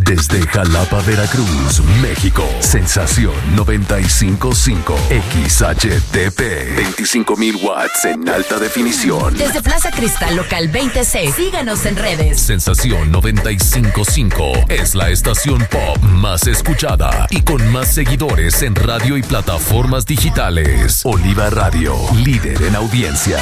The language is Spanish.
Desde Jalapa, Veracruz, México. Sensación 95.5 XHTP. 25,000 watts en alta definición. Desde Plaza Cristal Local 20C. Síganos en redes. Sensación 95.5 es la estación pop más escuchada y con más seguidores en radio y plataformas digitales. Oliva Radio, líder en audiencia.